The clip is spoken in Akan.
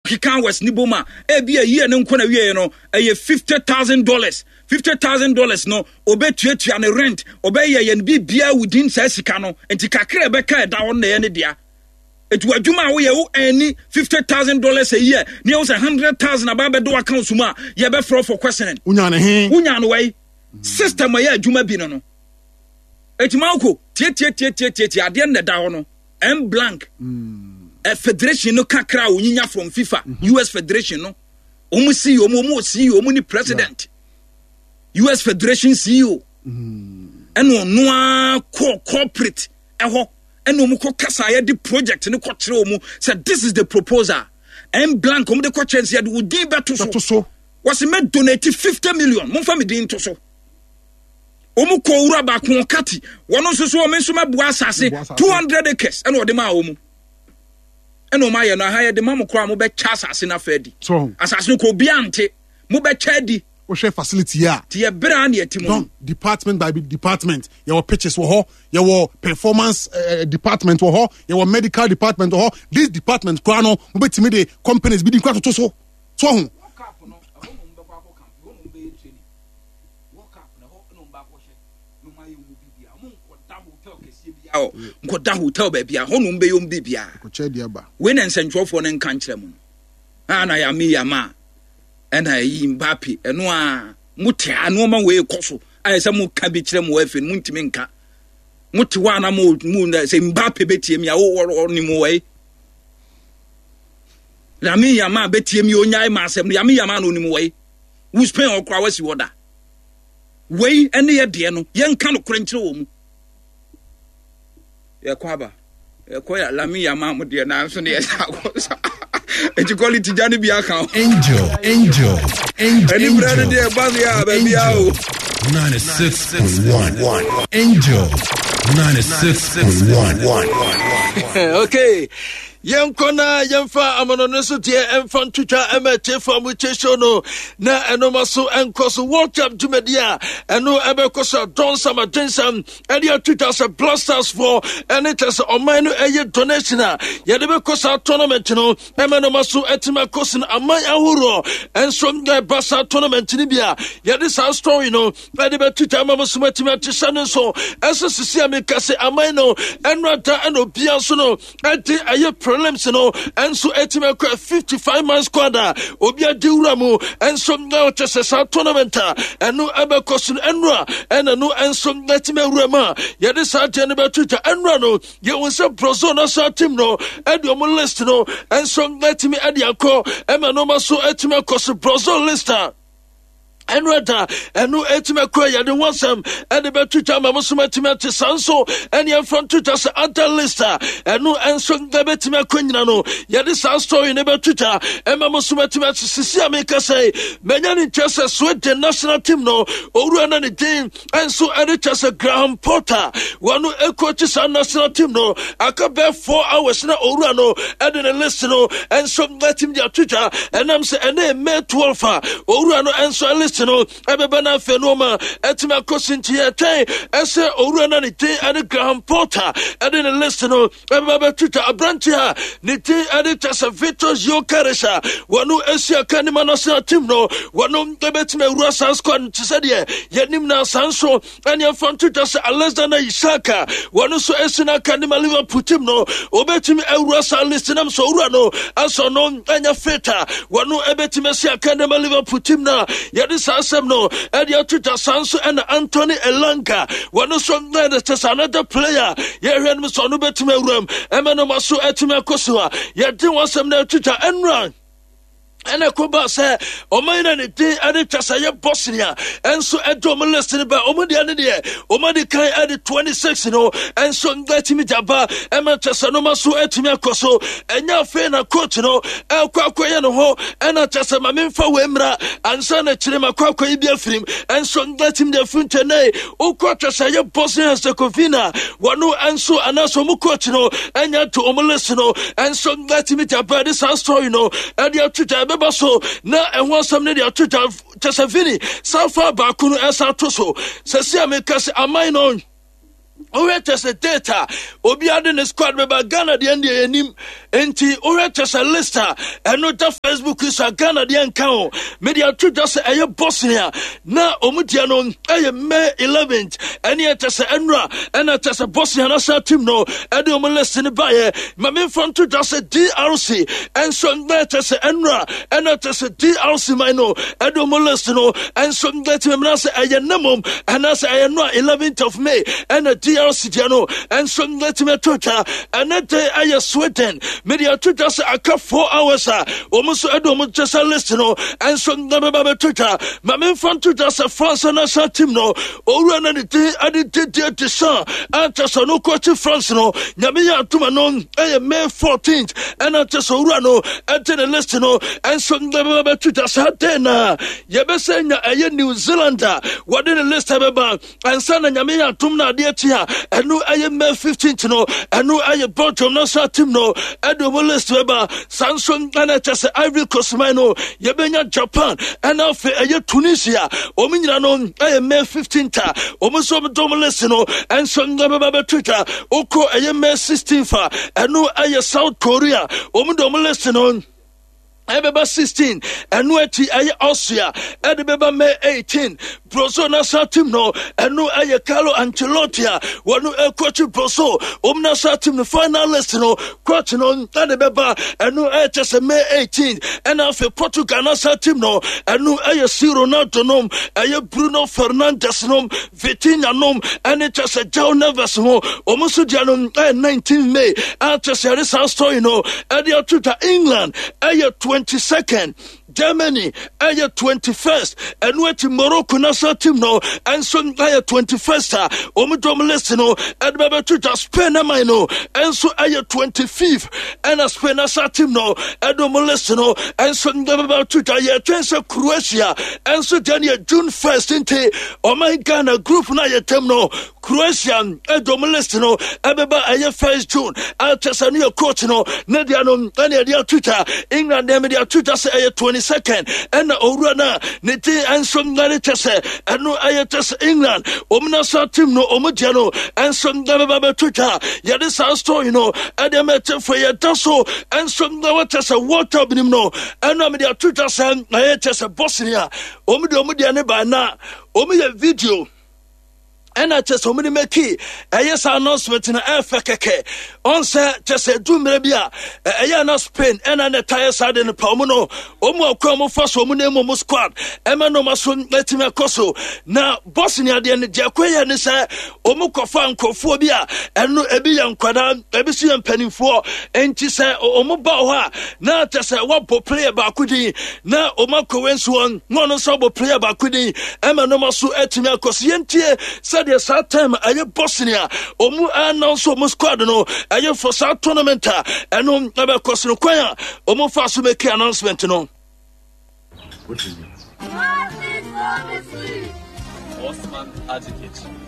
Kikan West Niboma, be a year and Kona, you know, a $50,000. $50,000 no, obey to and rent, obey and be beer within Sasicano, and Tikakre Becca down the end dia. It was Juma we any $50,000 a year, near 100,000 about do account suma, Yabe for questioning. Unyan way, system my Juma Binono. It's Malco, Tia, at the end of down, M blank. A federation no kakra unya from FIFA, US Federation no. Omo CEO, Omuni president. US Federation CEO. Eno noa corporate eho eno mu ko kasa ya di project no ko kire omu said this is the proposal. M blank omo de ko chance ya di udi beto so. Was me donate 50 million. Mo fa me din to so. Omu ko wura ba ko kati. Wono so o menso ma bua asase 200 acres eno de ma omu. Eno ma ye no ha de ma mo kra mo be cha asase na fa di. So asase ko bia ante mo be cha di. Share facility ya. Tie brand ye timo. Department by department. Your pitches wo, your performance department wo, your medical department wo. This department kwano mo betimi de companies bi di kwa to so. So ho. Nkoda hotel ba bia hono mbe yom bibia. Ko che dia ba. We na nsentwofo ne nka nkyere mu. Ana ya mi ya ma. Ena yi Mbappe eno a muti anu ma we koso ayesa mu ka bi kire mu afi mu ntimi nka muti wa na mu se Mbappe betie mi a wo ni mu we Lami Yama betie mi onya ma asem Lami Yama no ni mu we wu Spain okra wasi woda we ene ye de no ye nka no kore nkire wo mu ye kwaba ye koya Lami Yama mu de na so ne ye sa It's quality Johnny Biaka. Angel. Any brother there, baby. 96.1. Angel. 96.1. Okay. Yankona yamfa amanoneso tie emfa ntwitwa emete for mutation no na enomaso enkoso world cup jumedia eno ebekoso don sama densam edia twitter se blasters for enites omanu eye donation a yede bekoso tournament no emenomaso etima kosin aman ahuro ensom ga basa tournament ni bia yede sa story no ede be twitter amaso etima tisane so esosisi amikase aman no enrata eno bia so no edi aye prelims no enso etime kwa 55 man squad obia diura mu enso nga chese tournament eno abekosun enra enano enso etime urama yede sa tene betuta enra no ye wonse prozo na sa team no edi omo list no enso etime edi akọ emano maso etime kosu prozo lista Enrata enu etime kwa ya de wansam ede betuta mamusuma etime te sanso eni enfront tuta se other lista enu enso betime kwanyina no ya de sa story ne betuta mamusuma etime sisi ameka say menya ni chese Sweden national team no owura na ne din enso ede chese Graham Potter wanu ekochi sa national team no akabe 4 hours na owura no ede ne list no enso betim dia tuta enam se ene May 12 owura no enso list no ebebana fenoma etima kosinti etwen ese owura na ne tin ade Graham Potter ade ne list no ebebe tuta abrantia ne tin ade tasa Victor Yokeresha wanu Asia kanima national team no wanu ebetima ewura san squad tisede yenim na sanso anya fantuta se Alexander Isaka wanu so esina kanima Liverpool team no obetima ewura san list nam so owura no aso no anya feta wanu ebetima sia kanima Liverpool team na yede asem no edia tuta sanso and Anthony Elanga wano so na test another player ye hwen so no betima wuram emeno maso etima kosoa ye din wasem na tuta enran ene koba se omayina ne din ade tasa ye Bosnia enso edom list ne ba omudi ane de omadi kan ade 26 no enso ngatimi jaba ema tasa no maso etimi akoso enya fe na coach no ekwakoye no ho ena tasa mamemfa wemra ansa na kire makwakoye bia firim enso ngatimi de funtene ukwa tasa ye Bosnia Herzegovina wano enso anaso mu coach no enya to omlist no enso ngatimi jaba this story no ade atuta bebaso na ehwasam ne de atuta Tasavini Safa Bakunu esa toso sesi amekase amai no Ore tese data obi ade ne squad beba Ghana de ende enim enti ore tese lista eno ta Facebook is Ghana de enka o media to just eye Bosnia na omudia no eye May 11th ene tese enra ena tese Bosnia national team no ede omo list ne baye mame front to just DRC enso na tese enra ena tese DRC mino ede omo list no enso ngati me say eye namom ena say eye no 11th of May ena Diano and some let me tutor and that day I Sweden media tutor aka 4 hours almost Edo just listen and some never tutor my main front tutor France and national team no or run any day I did the son and just no coach France no Yamia Tumanon May 14th and I just run and the listen and some never tutor Satena Yabesena a New Zealander what in the list about and son and Yamia Tumna dear tia and no I am May 15th no and no I am bottom national team no and the list weber Samson and just Ivory Coast mino Yabenya Japan and now for a Tunisia Ominiano I am May 15th almost over Domolesino and some never Twitter Oko I am May 16th and no I am South Korea Omudomolesino Ebeba 16 and Nueti Aya Austria Edebeba May 18 Broso Nasa team no and no Aya Carlo Ancelotti one no coach Broso Nasa team the finalist no coach no Edebeba and no HS May 18 and after Portugal Nasa team no and no Aya Ronaldo nom Aya Bruno Fernandes nom Vitinha nom and it just a João Neves no Omusu Diano 19 May after this story no Edia Tuta England Aya 22nd Germany, aya 21st, and went to Morocco national team no, and so aya 21st, Omidom Lestino, and Baba to Spain, I know, and so aya 25th, and a Spain national team no, and Omolestino, and so Baba to aya Transfer Croatia, and so June 1st, into oh my Ghana group na team no, Croatia, and Omolestino, and Baba aya 1st June, and Tasania coach no, Nadiano, and their Twitter, England, their Twitter say aya 22nd, and Orana, Niti, and some Garitase, and no Ayatas England, Omnasa team no Omodiano, and some Gababa Twitter, Yadisa story no, and the matter for Yataso, and some Gawatas a water no, and Omedia Twitter and Ayatas a Bosnia, Omodiane by na, Omedia video. And I just only make it. Yes, announcement in Africa. On say, just a do maybe a yana Spain and an entire side in the Palmono. Omo come first, Omunemo squad. Emano Masun, let him a coso. Now, Bosnia, the Jaquay and say, Omokofan, Kophobia, and no Ebian Quadan, Ebisian penny for, and she say, Omobawa. Now, just a wapo player Bakudi. Now, Omako went one, monosobo player Bakudi. Emano Masu etimia Cosientie. The sad time I Bosnia Omu announce almost squad no I for South tournament and no never cost no choir Omu fast to make announcement no. What is it? Osman Adjective.